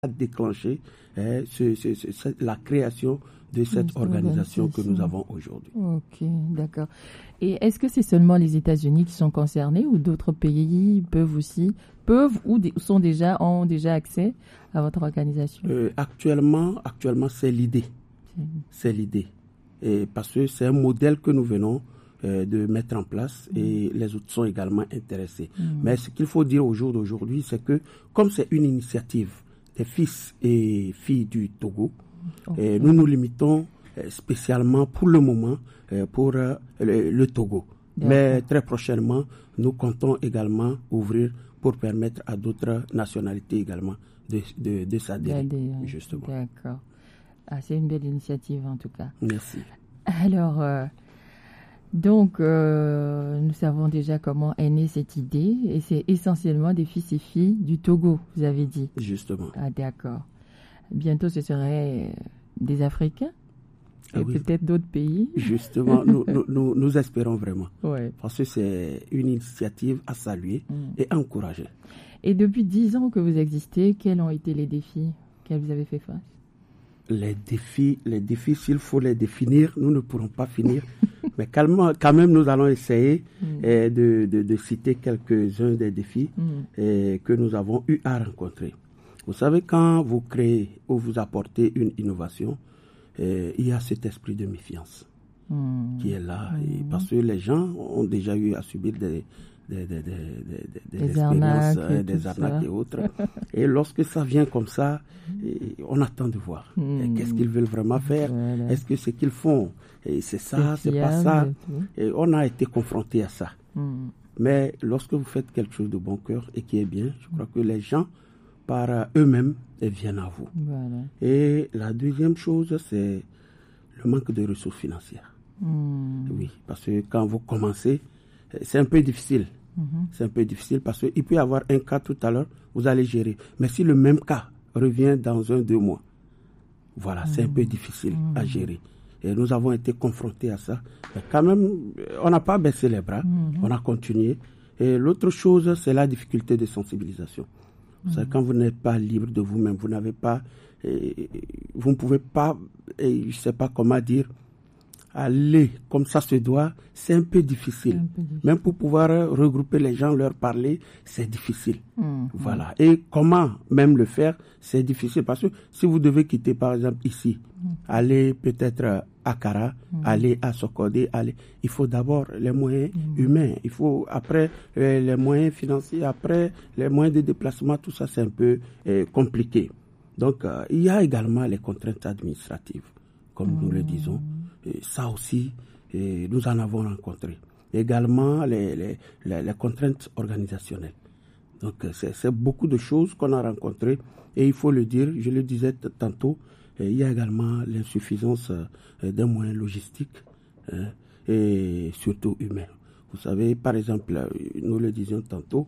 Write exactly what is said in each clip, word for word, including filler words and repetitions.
déclenché eh, ce, ce, ce, la création de cette organisation que nous avons aujourd'hui. Ok, d'accord. Et est-ce que c'est seulement les États-Unis qui sont concernés ou d'autres pays peuvent aussi, peuvent ou d- sont déjà, ont déjà accès à votre organisation? euh, Actuellement, actuellement, c'est l'idée. C'est, c'est l'idée. Et parce que c'est un modèle que nous venons euh, de mettre en place mmh. et les autres sont également intéressés. Mmh. Mais ce qu'il faut dire au jour d'aujourd'hui, c'est que comme c'est une initiative des fils et filles du Togo, okay. et nous nous limitons spécialement pour le moment pour le, le Togo. D'accord. Mais très prochainement, nous comptons également ouvrir pour permettre à d'autres nationalités également de, de, de s'adhérer. D'adhérer. Justement. D'accord. Ah, c'est une belle initiative en tout cas. Merci. Alors, euh, donc, euh, nous savons déjà comment est née cette idée et c'est essentiellement des fils et filles du Togo, vous avez dit. Justement. Ah, d'accord. Bientôt, ce seraient des Africains ah, et oui. peut-être d'autres pays. Justement, nous, nous, nous, nous espérons vraiment. Ouais. Parce que c'est une initiative à saluer mm. et à encourager. Et depuis dix ans que vous existez, quels ont été les défis auxquels vous avez fait face? Les défis, les défis, s'il faut les définir, nous ne pourrons pas finir. Mais calmement, quand même, nous allons essayer mm. eh, de, de, de citer quelques-uns des défis mm. eh, que nous avons eu à rencontrer. Vous savez, quand vous créez ou vous apportez une innovation, eh, il y a cet esprit de méfiance mm. qui est là. Mm. Et parce que les gens ont déjà eu à subir des, des, des, des, des, des, des expériences, arnaques, des arnaques et autres. Et lorsque ça vient comme ça, et on attend de voir. Mm. Qu'est-ce qu'ils veulent vraiment faire? Voilà. Est-ce que ce qu'ils font, et c'est ça, c'est, c'est pas ça? Et, et on a été confronté à ça. Mm. Mais lorsque vous faites quelque chose de bon cœur et qui est bien, je crois que les gens, par eux-mêmes, viennent à vous. Voilà. Et la deuxième chose, c'est le manque de ressources financières. Mm. Oui, parce que quand vous commencez, c'est un peu difficile. Mm-hmm. C'est un peu difficile parce qu'il peut y avoir un cas tout à l'heure, vous allez gérer. Mais si le même cas revient dans un, deux mois, voilà, mmh. c'est un peu difficile mmh. à gérer. Et nous avons été confrontés à ça. Mais quand même, on n'a pas baissé les bras, mmh. on a continué. Et l'autre chose, c'est la difficulté de sensibilisation. Mmh. C'est quand vous n'êtes pas libre de vous-même, vous n'avez pas, et, vous ne pouvez pas, et je ne sais pas comment dire, aller comme ça se doit, c'est un peu difficile. Un peu difficile. Même pour pouvoir regrouper les gens, leur parler, c'est difficile. Mmh, voilà. Mmh. Et comment même le faire, c'est difficile. Parce que si vous devez quitter, par exemple, ici, mmh. aller peut-être à Kara, mmh. aller à Sokodé, aller, il faut d'abord les moyens mmh. humains. Il faut après euh, les moyens financiers, après les moyens de déplacement, tout ça, c'est un peu euh, compliqué. Donc, euh, il y a également les contraintes administratives, comme mmh. nous le disons. Et ça aussi, et nous en avons rencontré. Également, les, les, les, les contraintes organisationnelles. Donc, c'est, c'est beaucoup de choses qu'on a rencontrées. Et il faut le dire, je le disais t- tantôt, il y a également l'insuffisance euh, des moyens logistiques hein, et surtout humains. Vous savez, par exemple, nous le disions tantôt,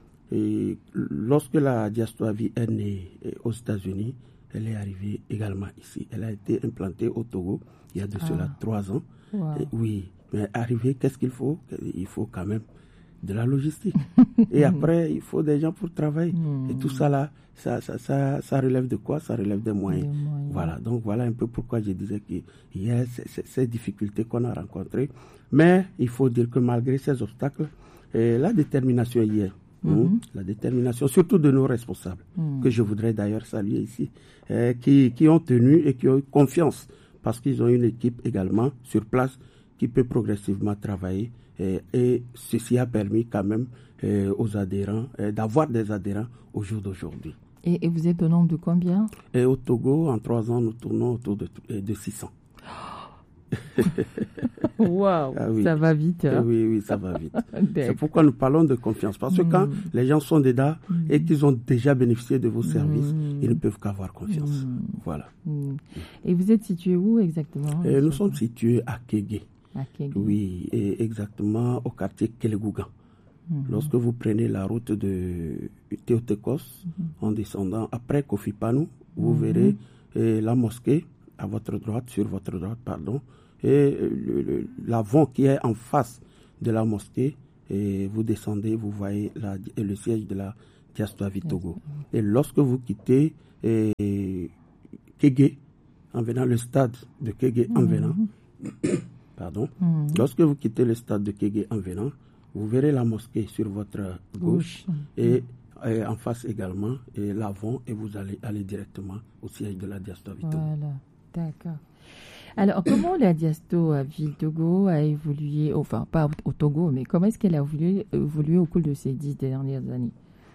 et lorsque la Diastoavie est née aux États-Unis, elle est arrivée également ici. Elle a été implantée au Togo il y a de ah. cela trois ans. Wow. Et oui, mais arriver, qu'est-ce qu'il faut? Il faut quand même de la logistique. Et après, il faut des gens pour travailler. Mm. Et tout ça là, ça, ça, ça, ça relève de quoi? Ça relève des moyens. Des moyens. Voilà, donc voilà un peu pourquoi je disais qu'il y a ces, ces, ces difficultés qu'on a rencontrées. Mais il faut dire que malgré ces obstacles, et la détermination hier, Mm-hmm. la détermination, surtout de nos responsables, mm. que je voudrais d'ailleurs saluer ici, euh, qui, qui ont tenu et qui ont eu confiance, parce qu'ils ont une équipe également sur place qui peut progressivement travailler, et, et ceci a permis quand même euh, aux adhérents, euh, d'avoir des adhérents au jour d'aujourd'hui. Et, et vous êtes au nombre de combien? Et au Togo, en trois ans, nous tournons autour de, de six cents. Waouh, wow, ah oui. Ça va vite. Hein? Oui, oui, ça va vite. C'est pourquoi nous parlons de confiance. Parce que mmh. quand les gens sont dedans mmh. et qu'ils ont déjà bénéficié de vos services, mmh. ils ne peuvent qu'avoir confiance. Mmh. Voilà. Mmh. Et vous êtes situé où exactement? Et nous sommes situés à Kégué. À Kégué. Oui, et exactement au quartier Kélegougan. Mmh. Lorsque vous prenez la route de Théotékos, mmh. en descendant après Kofi Panou, vous mmh. verrez et la mosquée à votre droite, sur votre droite, pardon, et le, le, l'avant qui est en face de la mosquée, et vous descendez, vous voyez la, le siège de la Diastoavi Togo. Et lorsque vous quittez eh, Kégué, en venant le stade de Kégué en venant, mm-hmm. pardon, mm-hmm. lorsque vous quittez le stade de Kégué en venant, vous verrez la mosquée sur votre gauche, gauche. Et, et en face également et l'avant, et vous allez aller directement au siège de la Diastoavi Togo. Voilà, d'accord. Alors, comment la Diastoavi Togo a évolué, enfin pas au Togo, mais comment est-ce qu'elle a évolué, évolué au cours de ces dix dernières années?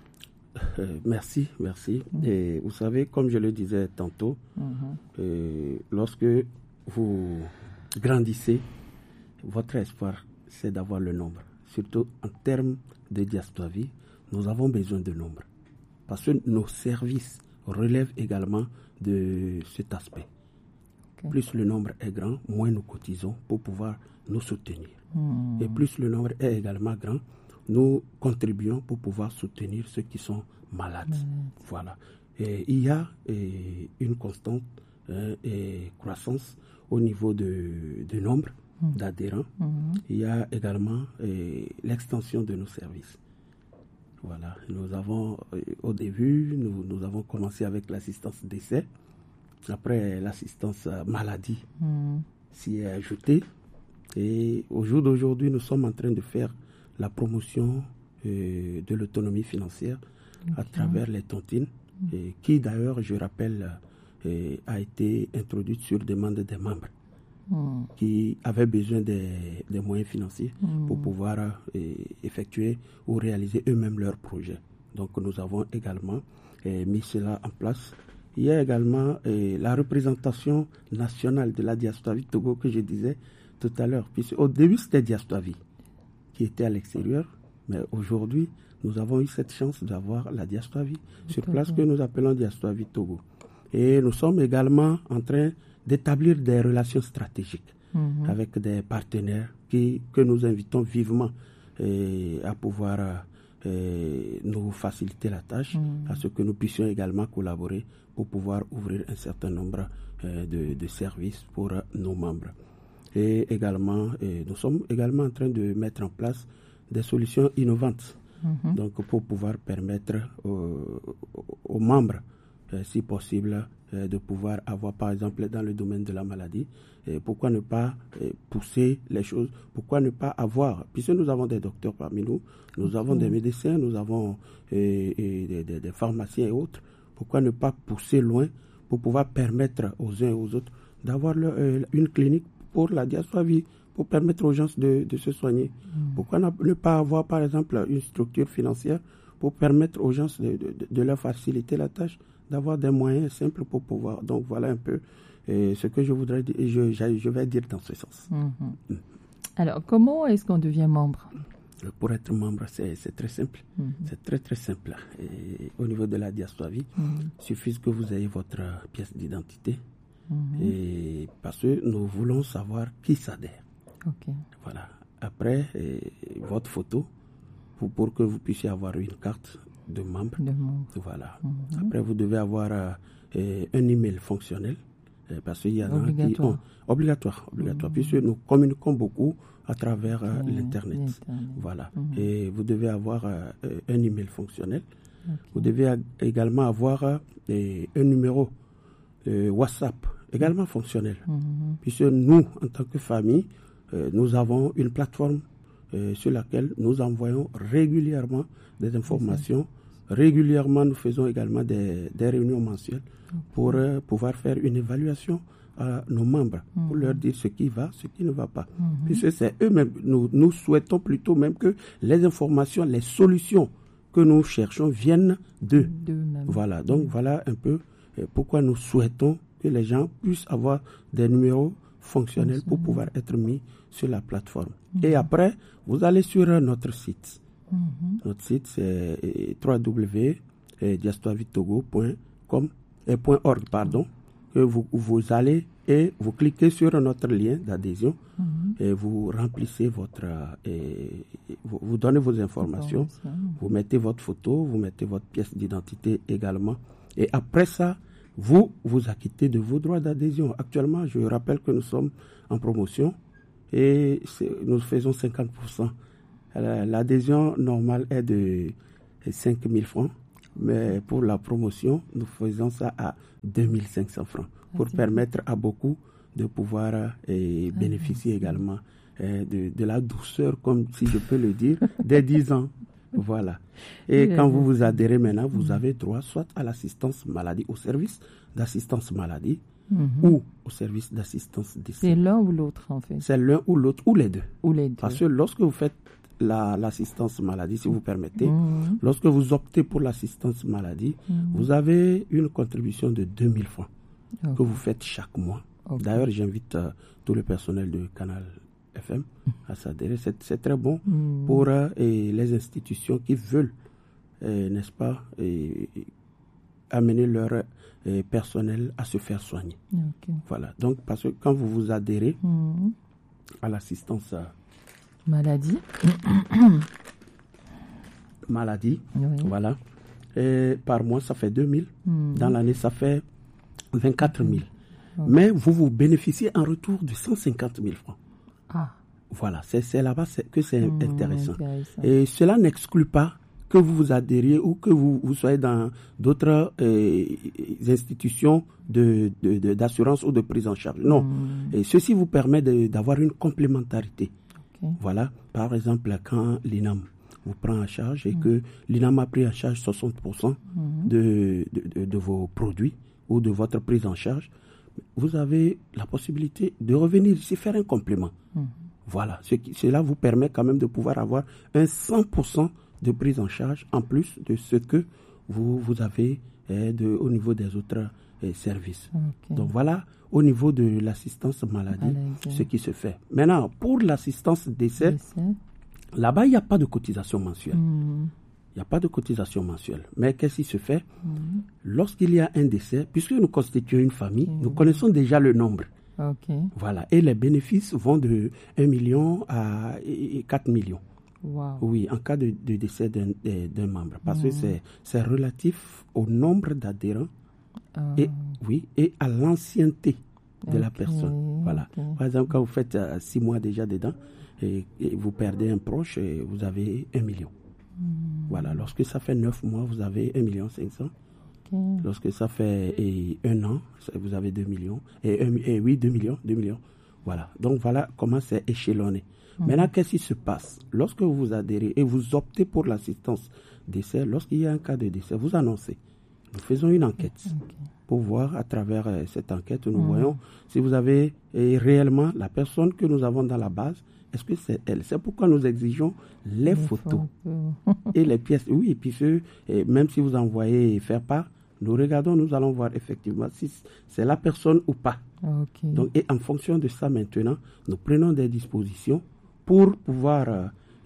Euh, merci, merci. Mmh. Et vous savez, comme je le disais tantôt, mmh. euh, lorsque vous grandissez, votre espoir, c'est d'avoir le nombre. Surtout en termes de Diastoavi, nous avons besoin de nombre. Parce que nos services relèvent également de cet aspect. Okay. Plus le nombre est grand, moins nous cotisons pour pouvoir nous soutenir. Mmh. Et plus le nombre est également grand, nous contribuons pour pouvoir soutenir ceux qui sont malades. Mmh. Voilà. Et il y a et, une constante euh, et croissance au niveau de, de nombre mmh. d'adhérents. Mmh. Il y a également et, l'extension de nos services. Voilà. Nous avons, au début, nous, nous avons commencé avec l'assistance décès. Après, l'assistance maladie mmh. s'y est ajoutée. Et au jour d'aujourd'hui, nous sommes en train de faire la promotion euh, de l'autonomie financière okay. à travers les tontines, mmh. et qui d'ailleurs, je rappelle, euh, a été introduite sur demande des membres mmh. qui avaient besoin des, des moyens financiers mmh. pour pouvoir euh, effectuer ou réaliser eux-mêmes leurs projets. Donc nous avons également euh, mis cela en place. Il y a également euh, la représentation nationale de la Diastoavi Togo que je disais tout à l'heure, puisque au début c'était Diastoavi qui était à l'extérieur, mais aujourd'hui, nous avons eu cette chance d'avoir la Diastoavi sur place que nous appelons Diastoavi Togo. Et nous sommes également en train d'établir des relations stratégiques mm-hmm. avec des partenaires qui, que nous invitons vivement eh, à pouvoir eh, nous faciliter la tâche, mm-hmm. à ce que nous puissions également collaborer pour pouvoir ouvrir un certain nombre eh, de, de services pour nos membres. Et également, et nous sommes également en train de mettre en place des solutions innovantes, mm-hmm. donc pour pouvoir permettre aux, aux membres, euh, si possible, euh, de pouvoir avoir, par exemple, dans le domaine de la maladie, et pourquoi ne pas euh, pousser les choses, pourquoi ne pas avoir, puisque nous avons des docteurs parmi nous, nous avons mm-hmm. des médecins, nous avons euh, et des, des, des pharmaciens et autres, pourquoi ne pas pousser loin pour pouvoir permettre aux uns et aux autres d'avoir le, euh, une clinique pour la Diastoavi, pour permettre aux gens de, de se soigner. Mmh. Pourquoi ne pas avoir, par exemple, une structure financière pour permettre aux gens de, de, de leur faciliter la tâche, d'avoir des moyens simples pour pouvoir. Donc, voilà un peu euh, ce que je voudrais dire, je, je, je vais dire dans ce sens. Mmh. Mmh. Alors, comment est-ce qu'on devient membre? Pour être membre, c'est, c'est très simple. Mmh. C'est très, très simple. Et au niveau de la Diastoavi, mmh. il suffit que vous ayez votre pièce d'identité. Mmh. Et parce que nous voulons savoir qui s'adhère. Okay. Voilà. Après, et, votre photo pour, pour que vous puissiez avoir une carte de membre. De membre. Voilà. Mmh. Après, vous devez avoir euh, un email fonctionnel euh, parce qu'il y en a qui ont obligatoire, obligatoire, mmh. puisque nous communiquons beaucoup à travers euh, mmh. l'internet. L'internet. Voilà. Mmh. Et vous devez avoir euh, un email fonctionnel. Okay. Vous devez également avoir euh, un numéro euh, WhatsApp également fonctionnel, mmh. puisque nous, en tant que famille, euh, nous avons une plateforme euh, sur laquelle nous envoyons régulièrement des informations. Mmh. Régulièrement, nous faisons également des, des réunions mensuelles mmh. pour euh, pouvoir faire une évaluation à nos membres, mmh. pour leur dire ce qui va, ce qui ne va pas. Mmh. Puisque c'est eux-mêmes, nous, nous souhaitons plutôt même que les informations, les solutions que nous cherchons viennent d'eux. d'eux-mêmes. Voilà, donc mmh. voilà un peu euh, pourquoi nous souhaitons que les gens puissent avoir des numéros fonctionnels pour pouvoir être mis sur la plateforme. Mmh. Et après, vous allez sur notre site. Mmh. Notre site, c'est w w w point diastoavi togo point com et .org, pardon, que vous, vous allez et vous cliquez sur notre lien d'adhésion mmh. et vous remplissez votre... Et vous, vous donnez vos informations, vous mettez votre photo, vous mettez votre pièce d'identité également. Et après ça, vous vous acquittez de vos droits d'adhésion. Actuellement, je rappelle que nous sommes en promotion et nous faisons cinquante pour cent. L'adhésion normale est de cinq mille francs Mais pour la promotion, nous faisons ça à deux mille cinq cents francs pour ah, permettre à beaucoup de pouvoir euh, bénéficier ah, également euh, de, de la douceur, comme si je peux le dire, des dix ans. Voilà. Et quand vous vous adhérez maintenant, vous avez droit soit à l'assistance maladie, au service d'assistance maladie, mm-hmm. ou au service d'assistance décès. C'est l'un ou l'autre, en fait. C'est l'un ou l'autre, ou les deux. Ou les deux. Parce que lorsque vous faites la, l'assistance maladie, si vous permettez, mm-hmm. lorsque vous optez pour l'assistance maladie, mm-hmm. vous avez une contribution de deux mille francs okay. que vous faites chaque mois. Okay. D'ailleurs, j'invite euh, tout le personnel de Canal F M à s'adhérer. C'est, c'est très bon mm. pour euh, et les institutions qui veulent, euh, n'est-ce pas, et, et amener leur et, personnel à se faire soigner. Okay. Voilà. Donc, parce que quand vous vous adhérez mm. à l'assistance euh, maladie, maladie, oui. voilà, et par mois, ça fait deux mille. Mm. Dans l'année, ça fait vingt-quatre mille. Okay. Mais vous vous bénéficiez en retour de cent cinquante mille francs. Ah. Voilà, c'est, c'est là-bas c'est, que c'est mmh, intéressant. intéressant. Et cela n'exclut pas que vous vous adhériez ou que vous, vous soyez dans d'autres euh, institutions de, de, de, d'assurance ou de prise en charge. Non. Mmh. Et ceci vous permet de, d'avoir une complémentarité. Okay. Voilà, par exemple, quand l'I N A M vous prend en charge et mmh. que l'I N A M a pris en charge soixante pour cent mmh. de, de, de, de vos produits ou de votre prise en charge, vous avez la possibilité de revenir ici faire un complément. Mmh. Voilà, ce qui, cela vous permet quand même de pouvoir avoir un cent pour cent de prise en charge en plus de ce que vous, vous avez eh, de, au niveau des autres eh, services. Okay. Donc voilà, au niveau de l'assistance maladie, Allez, ce qui se fait. Maintenant, pour l'assistance décès, décès. Là-bas, il n'y a pas de cotisation mensuelle. Mmh. Il n'y a pas de cotisation mensuelle. Mais qu'est-ce qui se fait mmh. lorsqu'il y a un décès, puisque nous constituons une famille, mmh. nous connaissons déjà le nombre. Okay. Voilà. Et les bénéfices vont de un million à quatre millions. Wow. Oui, en cas de, de décès d'un, d'un membre. Parce mmh. que c'est, c'est relatif au nombre d'adhérents oh. et, oui, et à l'ancienneté de okay. la personne. Voilà. Okay. Par exemple, quand vous faites euh, six mois déjà dedans et, et vous perdez un proche, et vous avez un million. Voilà, lorsque ça fait neuf mois, vous avez un million cinq cents. Okay. Lorsque ça fait et, un an, vous avez deux millions. Et, et oui, deux millions, deux millions. Voilà. Donc voilà comment c'est échelonné. Mm-hmm. Maintenant, qu'est-ce qui se passe? Lorsque vous vous adhérez et vous optez pour l'assistance décès, lorsqu'il y a un cas de décès, vous annoncez. Nous faisons une enquête okay. pour voir à travers euh, cette enquête, nous mm-hmm. voyons si vous avez et, réellement la personne que nous avons dans la base. Est-ce que c'est elle? C'est pourquoi nous exigeons les, les photos, photos. et les pièces. Oui, et puis ce, et même si vous envoyez faire part, nous regardons, nous allons voir effectivement si c'est la personne ou pas. Okay. Donc, et en fonction de ça maintenant, nous prenons des dispositions pour pouvoir euh,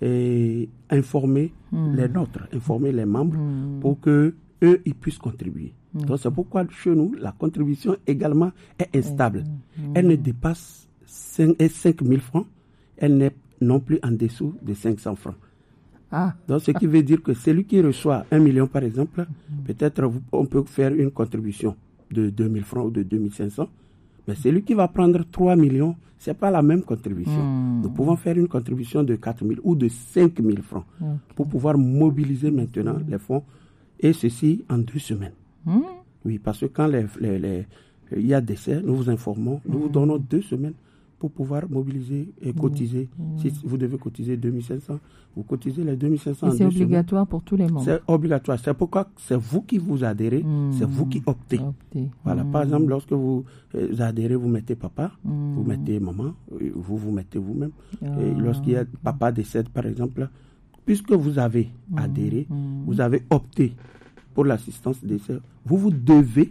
et informer mm. les nôtres, informer les membres mm. pour que eux ils puissent contribuer. Okay. Donc c'est pourquoi chez nous, la contribution également est instable. Mm. Elle ne dépasse cinq mille francs. Elle n'est non plus en dessous de cinq cents francs. Ah. Donc, ce qui veut dire que celui qui reçoit un million, par exemple, mmh. peut-être on peut faire une contribution de deux mille francs ou de deux mille cinq cents. Mais celui qui va prendre trois millions, ce n'est pas la même contribution. Mmh. Nous pouvons faire une contribution de quatre mille ou de cinq mille francs okay. pour pouvoir mobiliser maintenant mmh. les fonds. Et ceci en deux semaines. Mmh. Oui, parce que quand les, les, les, il y a décès, nous vous informons, nous mmh. vous donnons deux semaines pour pouvoir mobiliser et cotiser. Mmh. Si vous devez cotiser deux mille cinq cents, vous cotisez les deux mille cinq cents. Et c'est obligatoire semaines. Pour tous les membres. C'est obligatoire. C'est pourquoi c'est vous qui vous adhérez, mmh. c'est vous qui optez. Optez. Voilà. Mmh. Par exemple, lorsque vous euh, adhérez, vous mettez papa, mmh. vous mettez maman, vous vous mettez vous-même. Oh. Et lorsqu'il y a papa décède, par exemple, puisque vous avez mmh. adhéré, mmh. vous avez opté pour l'assistance décès, vous vous devez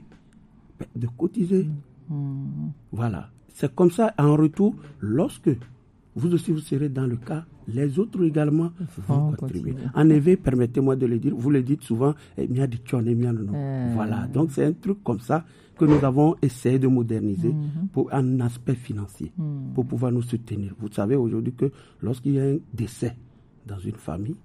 de cotiser. Mmh. Voilà. C'est comme ça, en retour, lorsque vous aussi vous serez dans le cas, les autres également vont oh, contribuer. Continue. En effet, permettez-moi de le dire, vous le dites souvent, eh, euh... voilà. Donc c'est un truc comme ça que nous avons essayé de moderniser mm-hmm. pour un aspect financier, mm. pour pouvoir nous soutenir. Vous savez aujourd'hui que lorsqu'il y a un décès dans une famille,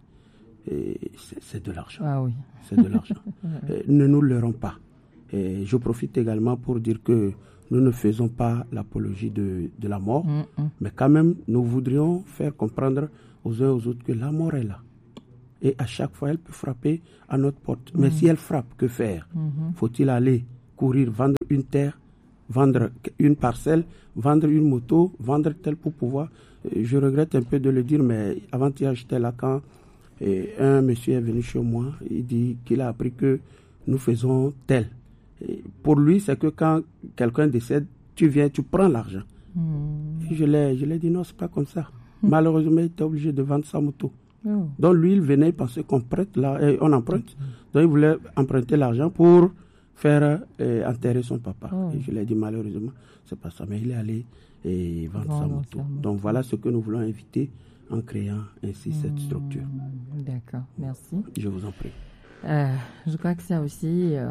eh, c'est, c'est de l'argent. Ah oui. C'est de l'argent. eh, ne nous leurrons pas. Et je profite également pour dire que nous ne faisons pas l'apologie de, de la mort, mm-hmm. mais quand même, nous voudrions faire comprendre aux uns et aux autres que la mort est là. Et à chaque fois, elle peut frapper à notre porte. Mais mmh. si elle frappe, que faire? mmh. Faut-il aller courir, vendre une terre, vendre une parcelle, vendre une moto, vendre tel pour pouvoir... Je regrette un peu de le dire, mais avant-hier, j'étais là quand et un monsieur est venu chez moi. Il dit qu'il a appris que nous faisons tel. Et pour lui, c'est que quand quelqu'un décède, tu viens, tu prends l'argent. Mmh. Et je l'ai, je l'ai dit non, c'est pas comme ça. Mmh. Malheureusement, il était obligé de vendre sa moto. Oh. Donc lui, il venait, il pensait qu'on prête là, et on emprunte. Mmh. Donc il voulait emprunter l'argent pour faire euh, enterrer son papa. Oh. Et je l'ai dit malheureusement, c'est pas ça. Mais il est allé et vendre oh, sa moto. moto. Donc voilà ce que nous voulons inviter en créant ainsi mmh. cette structure. D'accord, merci. Je vous en prie. Euh, je crois que ça aussi, euh,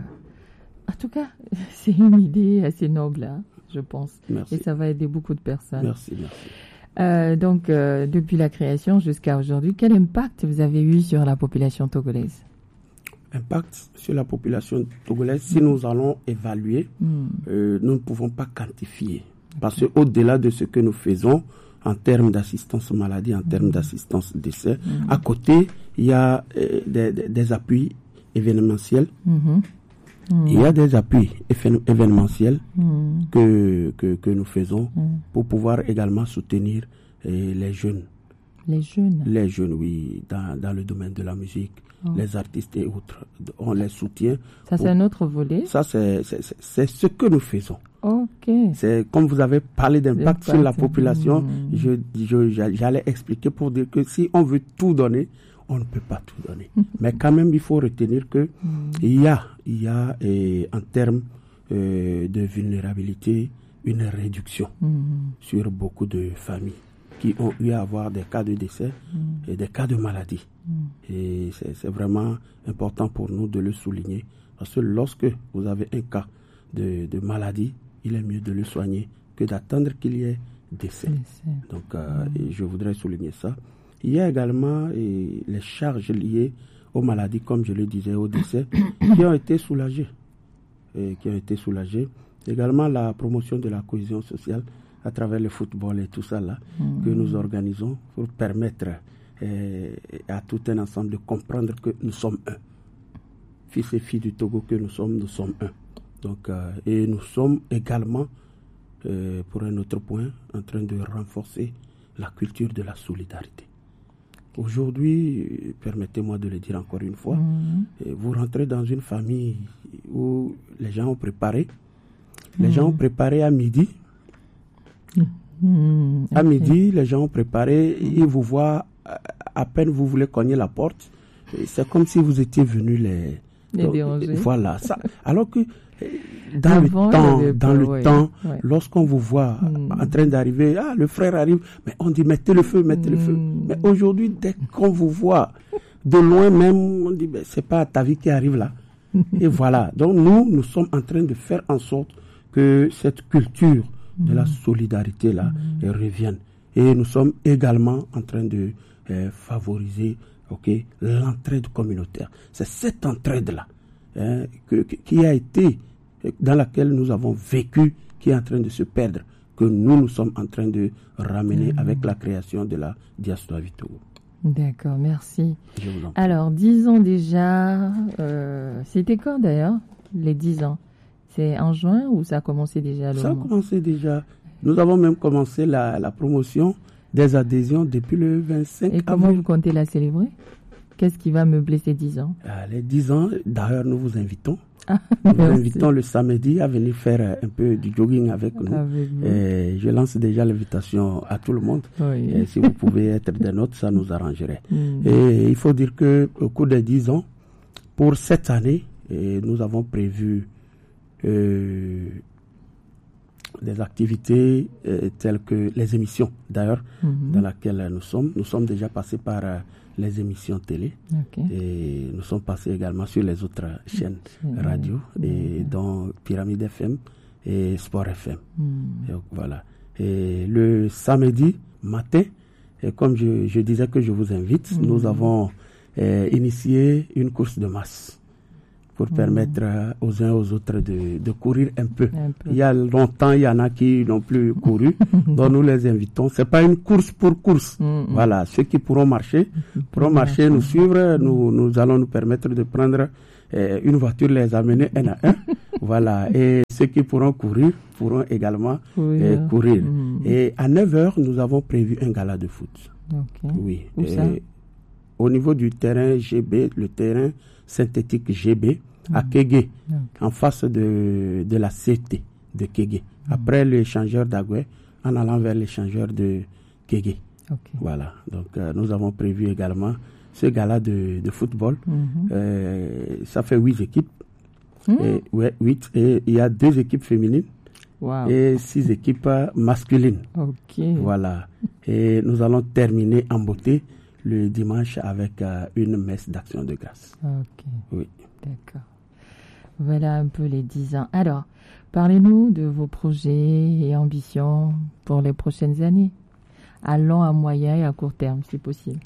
en tout cas, c'est une idée assez noble, hein, je pense. Merci. Et ça va aider beaucoup de personnes. Merci, merci. Euh, donc, euh, depuis la création jusqu'à aujourd'hui, quel impact vous avez eu sur la population togolaise? Impact sur la population togolaise, si mmh. nous allons évaluer, mmh. euh, nous ne pouvons pas quantifier. Okay. Parce qu'au-delà de ce que nous faisons, en termes d'assistance maladie, en termes mmh. d'assistance décès, mmh. à côté, il y a euh, des, des, des appuis événementiels. Mmh. Mmh. Il y a des appuis événementiels mmh. que, que, que nous faisons mmh. pour pouvoir également soutenir euh, les jeunes. Les jeunes Les jeunes, oui, dans, dans le domaine de la musique, oh. les artistes et autres. On les soutient. Ça, c'est un autre volet. Ça, c'est, c'est, c'est, c'est ce que nous faisons. Ok. C'est comme vous avez parlé d'impact sur la population, mmh. je, je, j'allais expliquer pour dire que si on veut tout donner, on ne peut pas tout donner. Mais quand même, il faut retenir que mmh. il y a, il y a et, en termes euh, de vulnérabilité, une réduction mmh. sur beaucoup de familles qui ont eu à avoir des cas de décès mmh. et des cas de maladie. Mmh. Et c'est, c'est vraiment important pour nous de le souligner. Parce que lorsque vous avez un cas de, de maladie, il est mieux de le soigner que d'attendre qu'il y ait décès. décès. Donc, euh, mmh. et je voudrais souligner ça. Il y a également et, les charges liées aux maladies, comme je le disais, au décès, qui ont été soulagées. Et qui ont été soulagées. Également la promotion de la cohésion sociale à travers le football et tout ça là, mmh. que nous organisons pour permettre eh, à tout un ensemble de comprendre que nous sommes un. Fils et filles du Togo que nous sommes, nous sommes un. Donc, euh, et nous sommes également, euh, pour un autre point, en train de renforcer la culture de la solidarité. Aujourd'hui, permettez-moi de le dire encore une fois, mmh. vous rentrez dans une famille où les gens ont préparé. Les mmh. gens ont préparé à midi. Mmh. À okay. midi, les gens ont préparé. Ils vous voient, à peine vous voulez cogner la porte. C'est comme si vous étiez venus les... les donc, déranger. Voilà. Ça, alors que dans Avant, le temps, dans pas, le ouais, temps, ouais. lorsqu'on vous voit mmh. en train d'arriver, ah, le frère arrive, mais on dit mettez le feu, mettez mmh. le feu. Mais aujourd'hui, dès qu'on vous voit de loin même, on dit ben, c'est pas ta vie qui arrive là. Et voilà. Donc nous, nous sommes en train de faire en sorte que cette culture de la solidarité là mmh. revienne. Et nous sommes également en train de euh, favoriser, ok, l'entraide communautaire. C'est cette entraide là hein, que, que, qui a été dans laquelle nous avons vécu, qui est en train de se perdre, que nous nous sommes en train de ramener mmh. avec la création de la diaspora du Togo. D'accord, merci. Je vous en prie. Alors, dix ans déjà, euh, c'était quand d'ailleurs, les dix ans? C'est en juin ou ça a commencé déjà? Ça a commencé déjà. Nous avons même commencé la, la promotion des adhésions depuis le vingt-cinq avril. Et comment vous comptez la célébrer? Qu'est-ce qui va meubler ces dix ans? euh, Les dix ans, d'ailleurs, nous vous invitons. Ah, nous vous invitons le samedi à venir faire un peu du jogging avec nous. Avec et je lance déjà l'invitation à tout le monde. Oui. Et si vous pouvez être des nôtres, ça nous arrangerait. Mm. Et il faut dire qu'au cours des dix ans, pour cette année, et nous avons prévu euh, des activités euh, telles que les émissions, d'ailleurs, mm-hmm. dans laquelle nous sommes. Nous sommes déjà passés par euh, les émissions télé okay. et nous sommes passés également sur les autres chaînes mmh. radio, et mmh. dont Pyramide F M et Sport F M. Mmh. Et voilà. Et le samedi matin, et comme je, je disais que je vous invite, mmh. nous avons euh, initié une course de masse. pour mmh. permettre euh, aux uns aux autres de, de courir un peu. un peu. Il y a longtemps, il y en a qui n'ont plus couru, donc nous les invitons. C'est pas une course pour course. Mmh. Voilà, ceux qui pourront marcher, pourront marcher, nous suivre, nous, nous allons nous permettre de prendre euh, une voiture, les amener un à un. Voilà, et ceux qui pourront courir pourront également oui, euh, courir. Mmh. Et à neuf heures, nous avons prévu un gala de foot. Okay. Oui. Où ça? Au niveau du terrain G B, le terrain synthétique G B, mmh. à Kégué, okay. en face de, de la C T de Kégué. Mmh. Après l'échangeur d'Agoué, en allant vers l'échangeur de Kégué. Okay. Voilà, donc euh, nous avons prévu également ce gala de, de football. Mmh. Euh, ça fait huit équipes. Mmh. Et, ouais, huit. Et il y a deux équipes féminines. Wow. Et six équipes masculines. Okay. Voilà. Et nous allons terminer en beauté le dimanche avec euh, une messe d'action de grâce. Ok. Oui. D'accord. Voilà un peu les dix ans. Alors, parlez-nous de vos projets et ambitions pour les prochaines années, à long, à moyen et à court terme, si possible.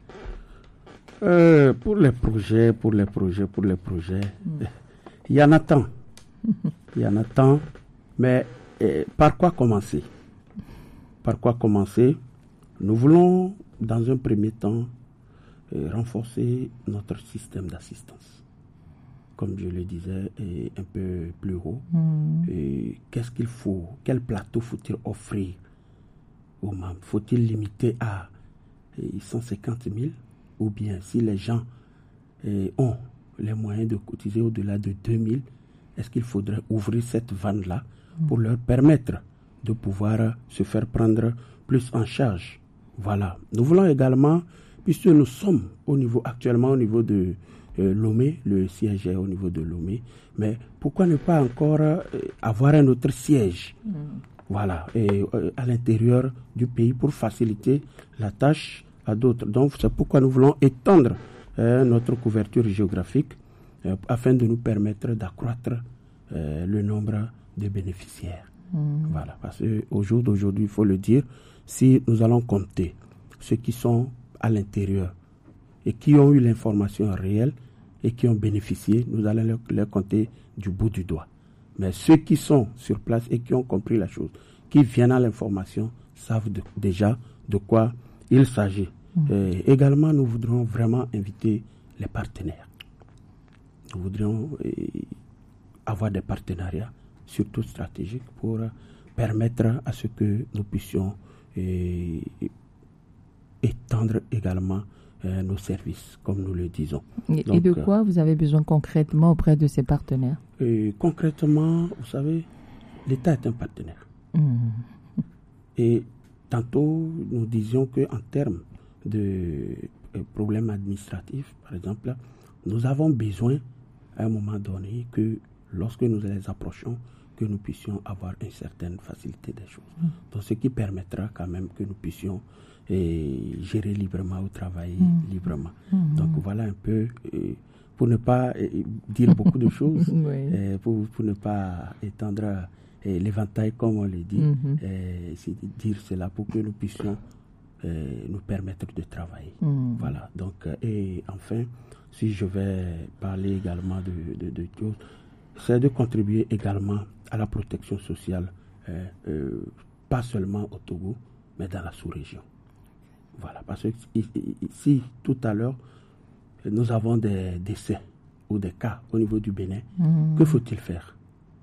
Euh, pour les projets, pour les projets, pour les projets, mm. il y en a tant. Il y en a tant, mais eh, par quoi commencer? Par quoi commencer? Nous voulons, dans un premier temps, euh, renforcer notre système d'assistance. Comme je le disais et un peu plus haut, mm. et qu'est-ce qu'il faut? Quel plateau faut-il offrir aux membres? Faut-il limiter à cent cinquante mille? Ou bien si les gens eh, ont les moyens de cotiser au-delà de deux mille, est-ce qu'il faudrait ouvrir cette vanne-là mm. pour leur permettre de pouvoir se faire prendre plus en charge? Voilà. Nous voulons également, puisque nous sommes au niveau actuellement au niveau de euh, Lomé, le siège est au niveau de Lomé, mais pourquoi ne pas encore euh, avoir un autre siège mm. voilà, et, euh, à l'intérieur du pays pour faciliter la tâche à d'autres. Donc c'est pourquoi nous voulons étendre euh, notre couverture géographique euh, afin de nous permettre d'accroître euh, le nombre de bénéficiaires. Mmh. Voilà, parce qu'au jour d'aujourd'hui, il faut le dire, si nous allons compter ceux qui sont à l'intérieur et qui ont eu l'information réelle et qui ont bénéficié, nous allons les, les compter du bout du doigt. Mais ceux qui sont sur place et qui ont compris la chose, qui viennent à l'information, savent de, déjà de quoi il s'agit. Mmh. Et également, nous voudrions vraiment inviter les partenaires. Nous voudrions eh, avoir des partenariats, surtout stratégiques, pour permettre à ce que nous puissions eh, étendre également eh, nos services, comme nous le disons. Et, Donc, et de quoi vous avez besoin concrètement auprès de ces partenaires? Et concrètement, vous savez, l'État est un partenaire. Mmh. Et tantôt, nous disions qu'en termes de euh, problèmes administratifs, par exemple, nous avons besoin, à un moment donné, que lorsque nous les approchons, que nous puissions avoir une certaine facilité des choses. Mmh. Donc, ce qui permettra quand même que nous puissions euh, gérer librement ou travailler mmh. librement. Mmh. Donc, voilà un peu, euh, pour ne pas euh, dire beaucoup de choses, oui. euh, pour, pour ne pas étendre et l'éventail, comme on le dit, mm-hmm. euh, c'est de dire cela pour que nous puissions euh, nous permettre de travailler. Mm. Voilà. Donc, euh, et enfin, si je vais parler également de, de, de choses, c'est de contribuer également à la protection sociale, euh, euh, pas seulement au Togo, mais dans la sous-région. Voilà. Parce que si tout à l'heure, nous avons des décès ou des cas au niveau du Bénin, mm. que faut-il faire?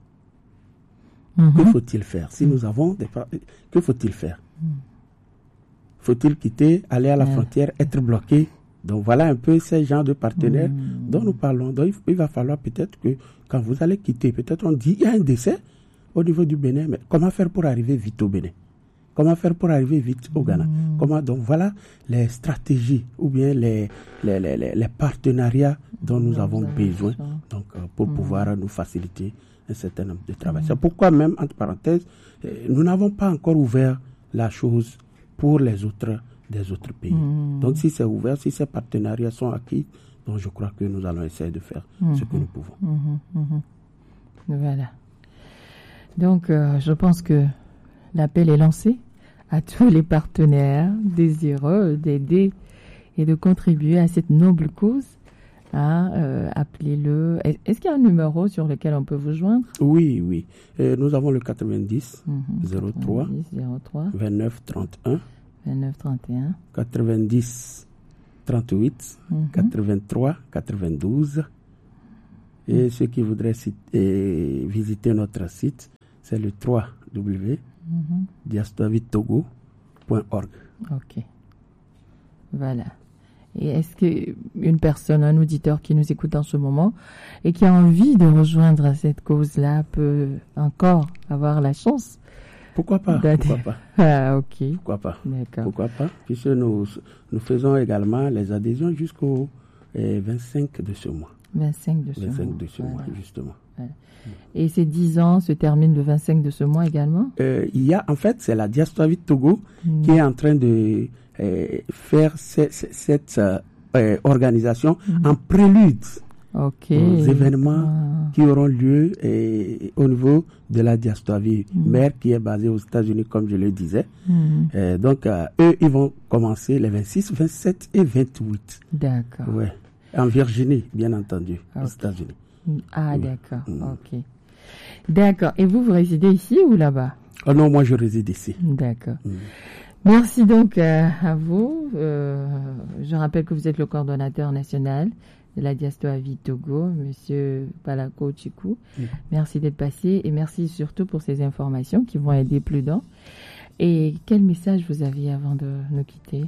Mm-hmm. Que faut-il faire? Si mm. nous avons des... Que faut-il faire? mm. Faut-il quitter, aller à la mm. frontière, être bloqué? Donc voilà un peu ces genres de partenaires mm. dont nous parlons. Donc il va falloir peut-être que quand vous allez quitter, peut-être on dit il y a un décès au niveau du Bénin, mais comment faire pour arriver vite au Bénin? Comment faire pour arriver vite au Ghana? mm. Comment? Donc voilà les stratégies ou bien les, les, les, les, les partenariats dont nous, nous avons besoin donc, euh, pour mm. pouvoir nous faciliter un certain nombre de travail. Mmh. C'est pourquoi même, entre parenthèses, euh, nous n'avons pas encore ouvert la chose pour les autres des autres pays. Mmh. Donc si c'est ouvert, si ces partenariats sont acquis, donc je crois que nous allons essayer de faire mmh. ce que nous pouvons. Mmh. Mmh. Voilà. Donc euh, je pense que l'appel est lancé à tous les partenaires désireux d'aider et de contribuer à cette noble cause Ah, euh, appelez-le. Est-ce qu'il y a un numéro sur lequel on peut vous joindre? Oui, oui. Euh, nous avons le quatre-vingt-dix, Mm-hmm. zéro trois, quatre-vingt-dix, zéro trois, vingt-neuf, trente et un, vingt-neuf, trente et un, quatre-vingt-dix, trente-huit, Mhm. quatre-vingt-trois, quatre-vingt-douze. Et ceux qui voudraient citer- et visiter notre site, c'est le w w w point diastoavitogo point org. Ok. Voilà. Et est-ce qu'une personne, un auditeur qui nous écoute en ce moment et qui a envie de rejoindre cette cause-là peut encore avoir la chance? Pourquoi pas? D'adhérer. Pourquoi pas? Ah, ok. Pourquoi pas? D'accord. Pourquoi pas? Puisque nous, nous faisons également les adhésions jusqu'au eh, vingt-cinq de ce mois. vingt-cinq de ce vingt-cinq mois. de ce Voilà. mois, justement. Et ces dix ans se terminent le vingt-cinq de ce mois également? Euh, il y a, en fait, c'est la Diastoavie de Togo Mm. qui est en train de eh, faire ce- ce- cette euh, eh, organisation Mm. en prélude Ok. aux événements Ah. qui auront lieu eh, au niveau de la Diastoavie Mm. mère qui est basée aux États-Unis, comme je le disais. Mm. Eh, donc, euh, eux, ils vont commencer les vingt-six, vingt-sept et vingt-huit. D'accord. Ouais. En Virginie, bien entendu, aux Ok. États-Unis. Ah, Oui. d'accord. Mm. Ok. D'accord. Et vous, vous résidez ici ou là-bas? Oh non, moi je réside ici. D'accord. Mm. Merci donc euh, à vous. Euh, je rappelle que vous êtes le coordonnateur national de la Diastoavie Togo, Monsieur Palako Chikou. Mm. Merci d'être passé et merci surtout pour ces informations qui vont aider plus d'un. Et quel message vous aviez avant de nous quitter?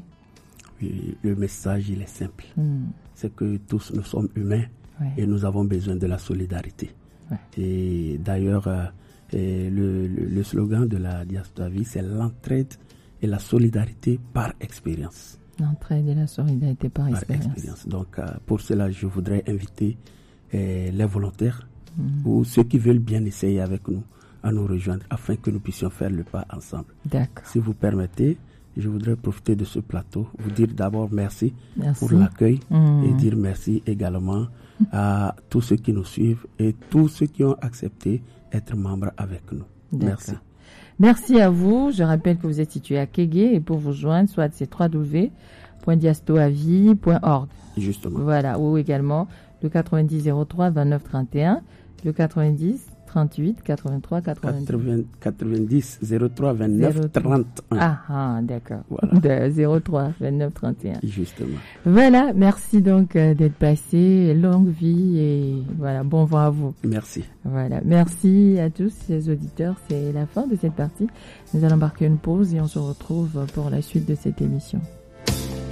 Oui, le message, il est simple. Mm. C'est que tous nous sommes humains Ouais. et nous avons besoin de la solidarité. Ouais. Et d'ailleurs, euh, et le, le, le slogan de la Diastoavie, c'est l'entraide et la solidarité par expérience. L'entraide et la solidarité par, Par expérience. expérience. Donc, euh, pour cela, je voudrais inviter euh, les volontaires Mm. ou ceux qui veulent bien essayer avec nous à nous rejoindre afin que nous puissions faire le pas ensemble. D'accord. Si vous permettez, je voudrais profiter de ce plateau, vous dire d'abord merci, Merci. pour l'accueil Mm. et dire merci également à tous ceux qui nous suivent et tous ceux qui ont accepté d'être membres avec nous. D'accord. Merci. Merci à vous. Je rappelle que vous êtes situé à Kégué et pour vous joindre, soit c'est w w w point diastoavie point org. Justement. Voilà, ou également le quatre-vingt-dix zéro trois vingt-neuf trente et un, le quatre-vingt-dix trente-huit quatre-vingt-trois quatre-vingt-dix. quatre-vingts, quatre-vingt-dix zéro trois vingt-neuf zéro trois. trente et un. Ah, ah d'accord. Voilà. De zéro trois vingt-neuf trente et un. Justement. Voilà, merci donc euh, d'être passé. Longue vie et voilà, bon vent à vous. Merci. Voilà, merci à tous les auditeurs. C'est la fin de cette partie. Nous allons marquer une pause et on se retrouve pour la suite de cette émission.